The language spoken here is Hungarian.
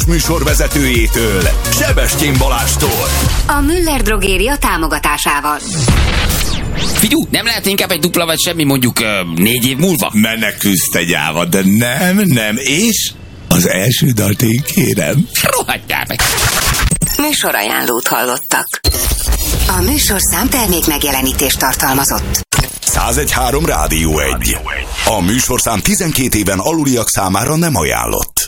műsorvezetőjétől, Sebestyén Balástól. A Müller Drogéria támogatásával. Figyú, nem lehet inkább egy dupla vagy semmi mondjuk 4 év múlva? Menekülsz te gyáva, de nem, és az első dalt én kérem. Rohadjál meg! Műsorajánlót hallottak. A műsorszám termék megjelenítést tartalmazott. 101.3 Rádió 1. A műsorszám 12 éven aluliak számára nem ajánlott.